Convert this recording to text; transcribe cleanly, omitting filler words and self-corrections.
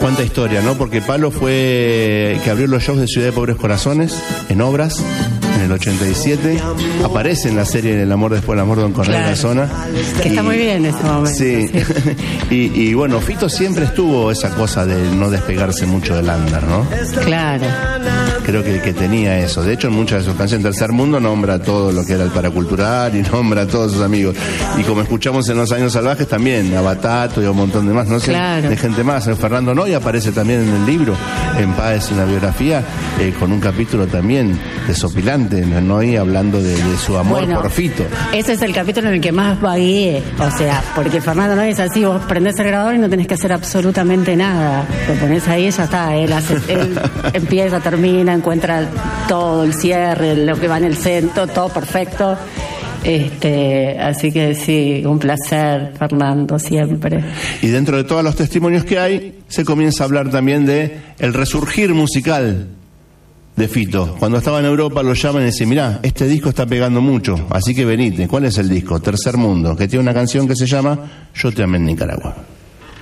Cuánta historia, ¿no? Porque Palo fue que abrió los shows de Ciudad de Pobres Corazones en Obras en el 87. Aparece en la serie El amor después del amor, Don Cornelio Garzona. Que está muy bien en este momento. Sí. Y bueno, Fito siempre estuvo esa cosa de no despegarse mucho del under, ¿no? Claro. Creo que tenía eso. De hecho, en muchas de sus canciones, Tercer Mundo nombra todo lo que era el paracultural y nombra a todos sus amigos. Y como escuchamos en Los Años Salvajes, también a Batato y a un montón de más, no sé, claro, de gente más. Fernando Noy aparece también en el libro, En Paz, una biografía, con un capítulo también desopilante, Noy hablando de su amor por Fito. Ese es el capítulo en el que más vagueé, o sea, porque Fernando Noy es así, vos prendés el grabador y no tenés que hacer absolutamente nada. Lo ponés ahí y ya está, él empieza, termina, encuentra todo, el cierre, lo que va en el centro, todo perfecto. Así que sí, un placer, Fernando, siempre. Y dentro de todos los testimonios que hay, se comienza a hablar también de el resurgir musical de Fito. Cuando estaba en Europa lo llaman y dicen, mirá, este disco está pegando mucho, así que venite. ¿Cuál es el disco? Tercer Mundo, que tiene una canción que se llama Yo te amé en Nicaragua.